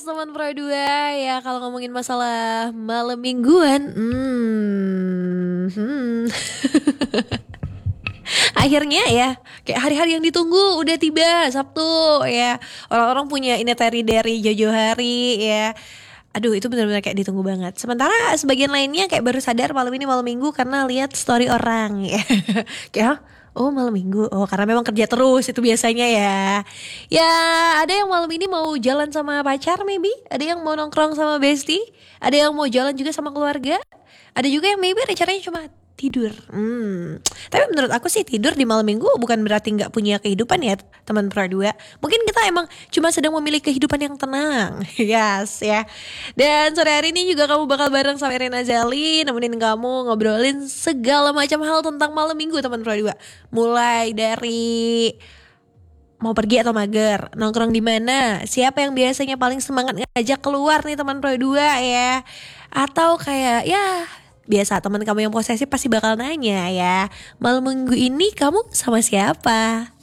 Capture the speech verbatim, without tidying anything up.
teman Pro dua. Ya kalau ngomongin masalah malam mingguan, hmm, hmm. Akhirnya ya, kayak hari-hari yang ditunggu udah tiba, Sabtu ya. Orang-orang punya itinerary dari jauh-jauh hari ya. Aduh, itu benar-benar kayak ditunggu banget. Sementara sebagian lainnya kayak baru sadar malam ini malam minggu karena lihat story orang ya. Kayak, oh malam minggu, oh karena memang kerja terus itu biasanya ya. Ya ada yang malam ini mau jalan sama pacar maybe, ada yang mau nongkrong sama bestie, ada yang mau jalan juga sama keluarga, ada juga yang maybe rencananya cuma tidur. Hmm. Tapi menurut aku sih tidur di malam minggu bukan berarti nggak punya kehidupan ya teman Pro dua. Mungkin kita emang cuma sedang memilih kehidupan yang tenang. Yes ya. Dan sore hari ini juga kamu bakal bareng sama Rena Zali, nemenin kamu ngobrolin segala macam hal tentang malam minggu teman Pro dua. Mulai dari mau pergi atau mager, nongkrong di mana, siapa yang biasanya paling semangat ngajak keluar nih teman Pro dua ya. Atau kayak ya biasa teman kamu yang posesif pasti bakal nanya ya, malam minggu ini kamu sama siapa?